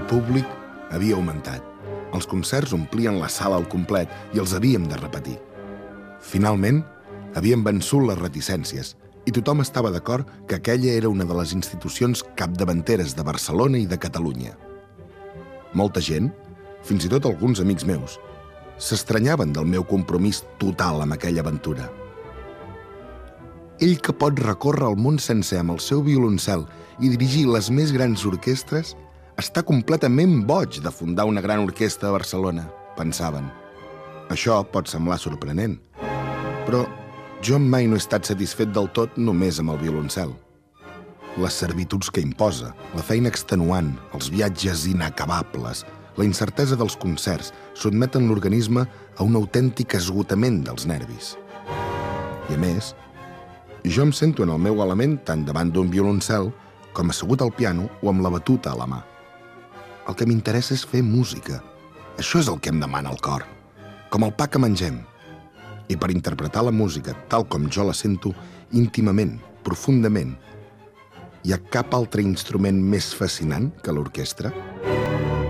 públic havia augmentat. Els concerts omplien la sala al complet i els havíem de repetir. Finalment, havíem vençut les reticències i tothom estava d'acord que aquella era una de les institucions capdavanteres de Barcelona i de Catalunya. Molta gent, fins i tot alguns amics meus, s'estranyaven del meu compromís total amb aquella aventura. Ell que pot recórrer el món sencer amb el seu violoncel i dirigir les més grans orquestres, està completament boig de fundar una gran orquestra a Barcelona, pensaven. Això pot semblar sorprenent, però jo mai no he estat satisfet del tot només amb el violoncel. Les servituds que imposa, la feina extenuant, els viatges inacabables, la incertesa dels concerts sotmeten l'organisme a un autèntic esgotament dels nervis. I a més, jo em sento en el meu element tant davant d'un violoncel com assegut al piano o amb la batuta a la mà. El que m'interessa és fer música. Això és el que em demana el cor, com el pa que mengem. I per interpretar la música tal com jo la sento, íntimament, profundament, hi ha cap altre instrument més fascinant que l'orquestra?